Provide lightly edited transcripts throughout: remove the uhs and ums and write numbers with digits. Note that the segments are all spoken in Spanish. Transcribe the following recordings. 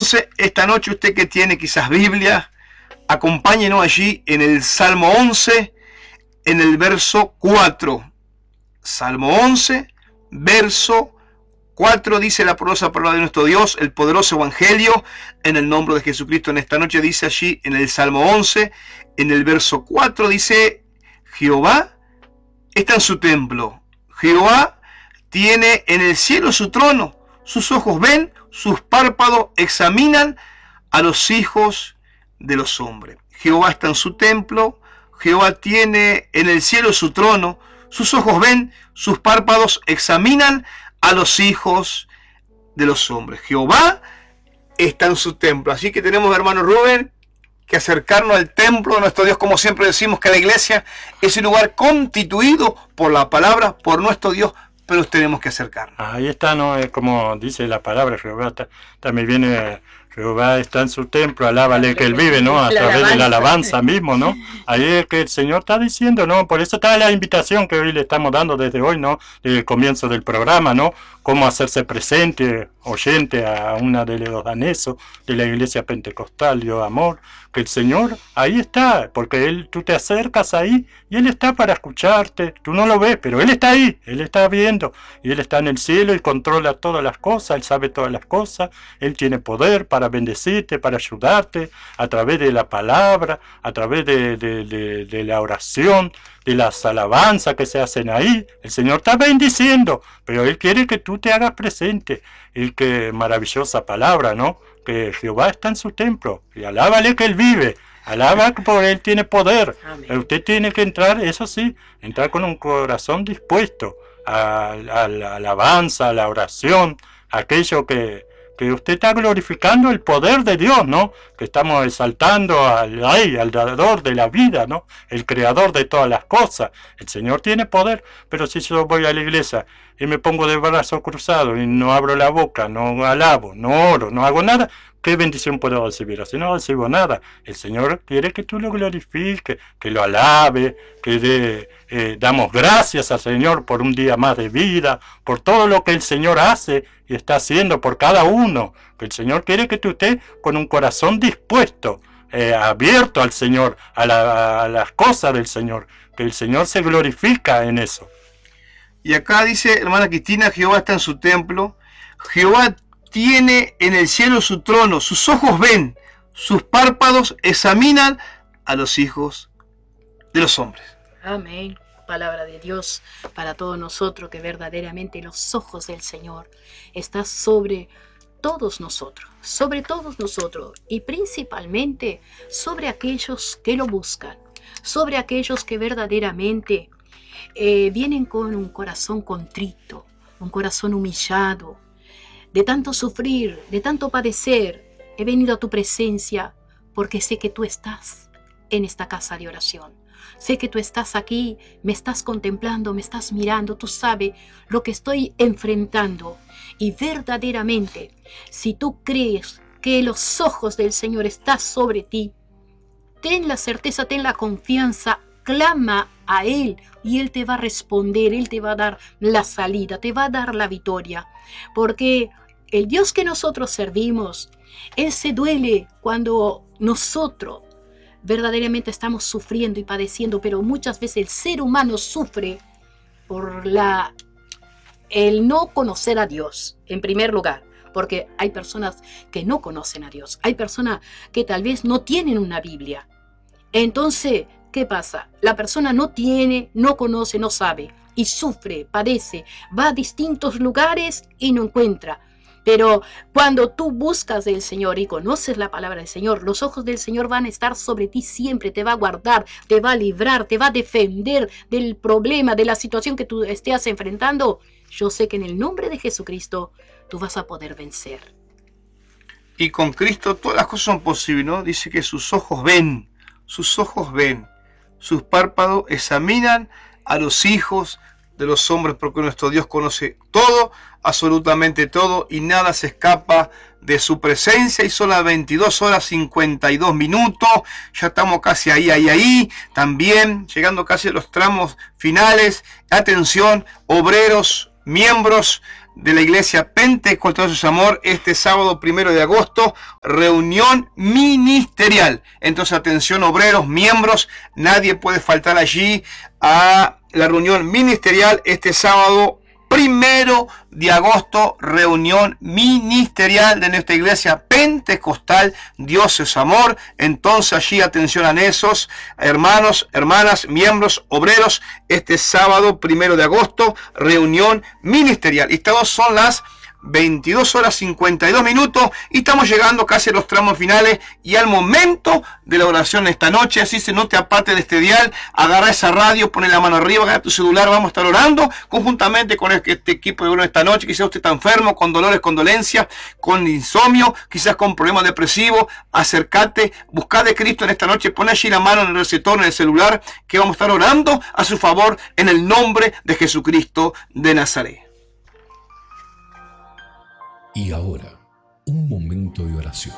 Entonces, esta noche usted que tiene quizás Biblia, acompáñenos allí en el Salmo 11, en el verso 4. Salmo 11, verso 4, dice la poderosa palabra de nuestro Dios, el poderoso evangelio, en el nombre de Jesucristo. En esta noche dice allí, en el Salmo 11, en el verso 4, dice: Jehová está en su templo, Jehová tiene en el cielo su trono, sus ojos ven, sus párpados examinan a los hijos de los hombres. Jehová está en su templo, Jehová tiene en el cielo su trono, sus ojos ven, sus párpados examinan a los hijos de los hombres. Jehová está en su templo. Así que tenemos, hermano Rubén, que acercarnos al templo de nuestro Dios, como siempre decimos que la iglesia es un lugar constituido por la palabra, por nuestro Dios, pero tenemos que acercarnos. Ahí está, ¿no? Es como dice la palabra, Jehová también viene, Jehová está en su templo, alábale que él vive, ¿no? A través de la alabanza mismo, ¿no? Ahí es que el Señor está diciendo, ¿no? Por eso está la invitación que hoy le estamos dando desde hoy, ¿no? Desde el comienzo del programa, ¿no? Cómo hacerse presente, oyente a una de los danesos de la iglesia pentecostal, Dios amor, que el Señor ahí está, porque tú te acercas ahí y Él está para escucharte, tú no lo ves, pero Él está ahí, Él está viendo, y Él está en el cielo y controla todas las cosas, Él sabe todas las cosas, Él tiene poder para bendecirte, para ayudarte, a través de la palabra, a través de la oración, de las alabanzas que se hacen ahí. El Señor está bendiciendo, pero Él quiere que tú te hagas presente. Y qué maravillosa palabra, ¿no? Que Jehová está en su templo, y alábale que Él vive, alaba porque Él tiene poder. Pero usted tiene que entrar, eso sí, entrar con un corazón dispuesto a la alabanza, a la oración, a aquello que usted está glorificando el poder de Dios, ¿no? Que estamos exaltando al dador de la vida, ¿no? El creador de todas las cosas. El Señor tiene poder, pero si yo voy a la iglesia y me pongo de brazos cruzados y no abro la boca, no alabo, no oro, no hago nada, ¿qué bendición puedo recibir? Así no recibo nada. El Señor quiere que tú lo glorifiques, que lo alabe, que damos gracias al Señor por un día más de vida, por todo lo que el Señor hace y está haciendo por cada uno. Que el Señor quiere que tú estés con un corazón dispuesto, abierto al Señor, a las cosas del Señor, que el Señor se glorifica en eso. Y acá dice, hermana Cristina, Jehová está en su templo, Jehová tiene en el cielo su trono, sus ojos ven, sus párpados examinan a los hijos de los hombres. Amén. Palabra de Dios para todos nosotros, que verdaderamente los ojos del Señor están sobre todos nosotros, y principalmente sobre aquellos que lo buscan, sobre aquellos que verdaderamente vienen con un corazón contrito, un corazón humillado, de tanto sufrir, de tanto padecer. He venido a tu presencia porque sé que tú estás en esta casa de oración. Sé que tú estás aquí, me estás contemplando, me estás mirando, tú sabes lo que estoy enfrentando. Y verdaderamente, si tú crees que los ojos del Señor están sobre ti, ten la certeza, ten la confianza, clama a Él y Él te va a responder, Él te va a dar la salida, te va a dar la victoria. Porque el Dios que nosotros servimos, Él se duele cuando nosotros verdaderamente estamos sufriendo y padeciendo, pero muchas veces el ser humano sufre por el no conocer a Dios, en primer lugar, porque hay personas que no conocen a Dios, hay personas que tal vez no tienen una Biblia. Entonces, ¿qué pasa? La persona no tiene, no conoce, no sabe, y sufre, padece, va a distintos lugares y no encuentra. Pero cuando tú buscas del Señor y conoces la palabra del Señor, los ojos del Señor van a estar sobre ti siempre, te va a guardar, te va a librar, te va a defender del problema, de la situación que tú estés enfrentando. Yo sé que en el nombre de Jesucristo tú vas a poder vencer. Y con Cristo todas las cosas son posibles, ¿no? Dice que sus ojos ven, sus párpados examinan a los hijos de los hombres, porque nuestro Dios conoce todo, absolutamente todo, y nada se escapa de su presencia. Y son las 22 horas 52 minutos, ya estamos casi ahí, también llegando casi a los tramos finales. Atención, obreros, miembros de la Iglesia Pentecostal de su Amor este sábado 1 de agosto, reunión ministerial. Entonces, atención obreros, miembros, nadie puede faltar allí a la reunión ministerial este sábado 1 de agosto, reunión ministerial de nuestra Iglesia Pentecostal, Dios es Amor. Entonces allí atención a esos hermanos, hermanas, miembros, obreros, este sábado 1 de agosto, reunión ministerial. Y estas son las 22 horas 52 minutos y estamos llegando casi a los tramos finales y al momento de la oración esta noche. Así que no te apartes de este dial, agarra esa radio, pone la mano arriba, agarra tu celular, vamos a estar orando conjuntamente con este equipo de oración esta noche. Quizás usted está enfermo, con dolores, con dolencias, con insomnio, quizás con problemas depresivos. Acércate, busca de Cristo en esta noche, pon allí la mano en el receptor, en el celular, que vamos a estar orando a su favor en el nombre de Jesucristo de Nazaret. Y ahora, un momento de oración.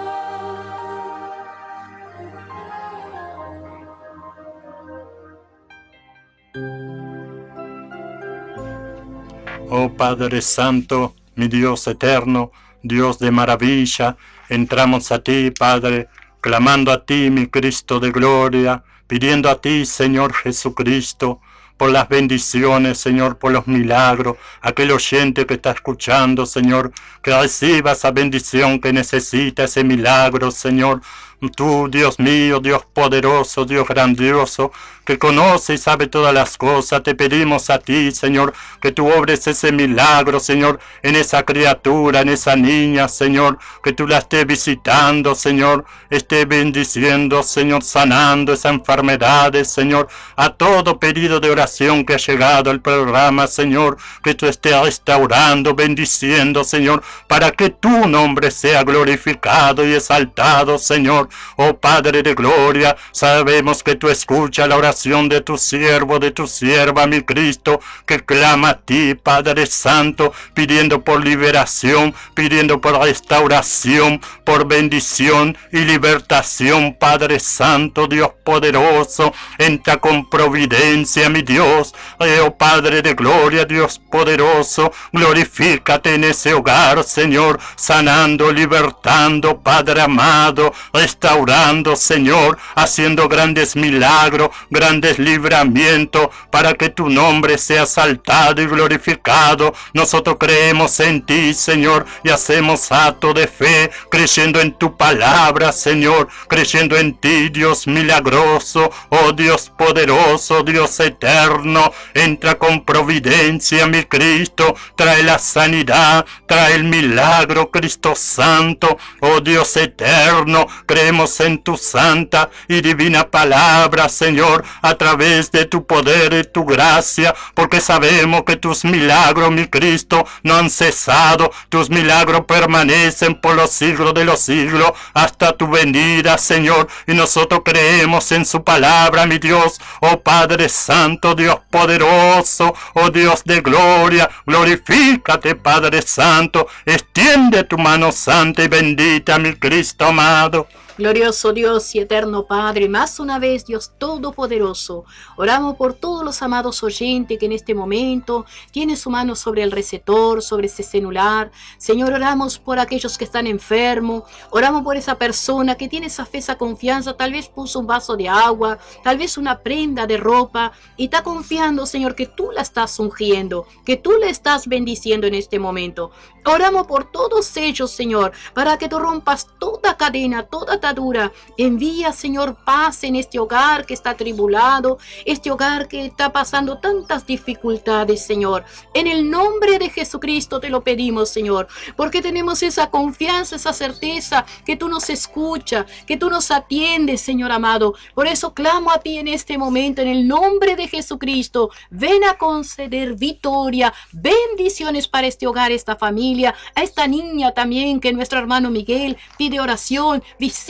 Oh Padre Santo, mi Dios eterno, Dios de maravilla, entramos a ti, Padre, clamando a ti, mi Cristo de gloria, pidiendo a ti, Señor Jesucristo, por las bendiciones, Señor, por los milagros, aquel oyente que está escuchando, Señor, que reciba esa bendición que necesita, ese milagro, Señor. Tú, Dios mío, Dios poderoso, Dios grandioso, que conoce y sabe todas las cosas, te pedimos a ti, Señor, que tú obres ese milagro, Señor, en esa criatura, en esa niña, Señor, que tú la estés visitando, Señor, esté bendiciendo, Señor, sanando esas enfermedades, Señor, a todo pedido de oración que ha llegado al programa, Señor, que tú estés restaurando, bendiciendo, Señor, para que tu nombre sea glorificado y exaltado, Señor. Oh Padre de gloria, sabemos que tú escuchas la oración de tu siervo, de tu sierva, mi Cristo, que clama a ti, Padre Santo, pidiendo por liberación, pidiendo por restauración, por bendición y libertación, Padre Santo, Dios poderoso, entra con providencia, mi Dios. Oh Padre de gloria, Dios poderoso, glorifícate en ese hogar, Señor, sanando, libertando, Padre amado, restaurando, Señor, haciendo grandes milagros, grandes libramientos, para que tu nombre sea exaltado y glorificado. Nosotros creemos en ti, Señor, y hacemos acto de fe, creyendo en tu palabra, Señor, creyendo en ti, Dios milagroso, oh Dios poderoso, Dios eterno. Entra con providencia, mi Cristo, trae la sanidad, trae el milagro, Cristo Santo, oh Dios eterno. Creemos en tu santa y divina palabra, Señor, a través de tu poder y tu gracia, porque sabemos que tus milagros, mi Cristo, no han cesado. Tus milagros permanecen por los siglos de los siglos hasta tu venida, Señor, y nosotros creemos en su palabra, mi Dios. Oh Padre Santo, Dios poderoso, oh Dios de gloria, glorifícate, Padre Santo, extiende tu mano santa y bendita, mi Cristo amado. Glorioso Dios y eterno Padre, más una vez, Dios Todopoderoso, oramos por todos los amados oyentes que en este momento tienen su mano sobre el receptor, sobre ese celular. Señor, oramos por aquellos que están enfermos, oramos por esa persona que tiene esa fe, esa confianza, tal vez puso un vaso de agua, tal vez una prenda de ropa, y está confiando, Señor, que tú la estás ungiendo, que tú le estás bendiciendo en este momento. Oramos por todos ellos, Señor, para que tú rompas toda cadena, toda atadura. Envía, Señor, paz en este hogar que está atribulado, este hogar que está pasando tantas dificultades, Señor. En el nombre de Jesucristo te lo pedimos, Señor, porque tenemos esa confianza, esa certeza que tú nos escuchas, que tú nos atiendes, Señor amado. Por eso clamo a ti en este momento, en el nombre de Jesucristo. Ven a conceder victoria, bendiciones para este hogar, esta familia, a esta niña también que nuestro hermano Miguel pide oración. Visita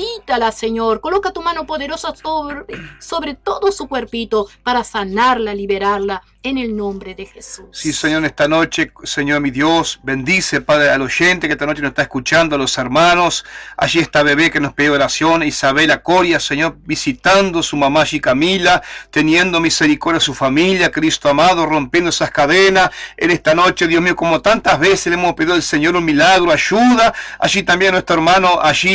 visítala, Señor. Coloca tu mano poderosa sobre todo su cuerpito para sanarla, liberarla, en el nombre de Jesús. Sí, Señor, esta noche, Señor mi Dios, bendice, Padre, al oyente que esta noche nos está escuchando, a los hermanos. Allí está bebé que nos pidió oración, Isabela Coria, Señor, visitando su mamá allí Camila, teniendo misericordia a su familia, Cristo amado, rompiendo esas cadenas. En esta noche, Dios mío, como tantas veces le hemos pedido al Señor un milagro, ayuda. Allí también nuestro hermano, allí